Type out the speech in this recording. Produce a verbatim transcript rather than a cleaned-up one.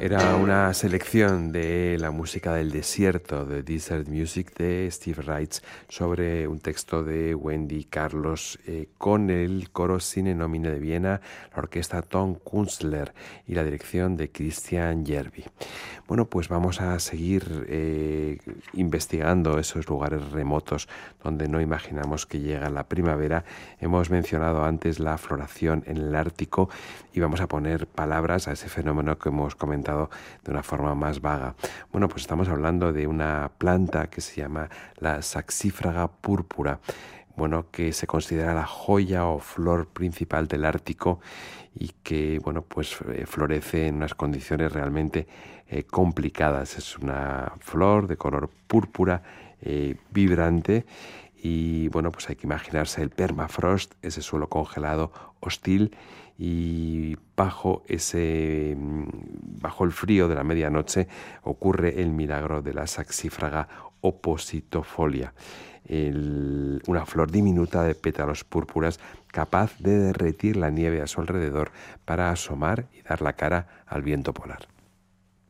Era una selección de la música del desierto, de Desert Music de Steve Reitz, sobre un texto de Wendy Carlos, eh, con el coro Sine Nomine de Viena, la orquesta Tom Kunstler y la dirección de Christian Järvi. Bueno, pues vamos a seguir eh, investigando esos lugares remotos donde no imaginamos que llega la primavera. Hemos mencionado antes la floración en el Ártico y vamos a poner palabras a ese fenómeno que hemos comentado de una forma más vaga. Bueno, pues estamos hablando de una planta que se llama la saxífraga púrpura, bueno, que se considera la joya o flor principal del Ártico y que, bueno, pues eh, florece en unas condiciones realmente eh, complicadas. Es una flor de color púrpura, eh, vibrante, y bueno, pues hay que imaginarse el permafrost, ese suelo congelado hostil, y bajo ese bajo el frío de la medianoche ocurre el milagro de la saxífraga opositofolia, el, una flor diminuta de pétalos púrpuras capaz de derretir la nieve a su alrededor para asomar y dar la cara al viento polar.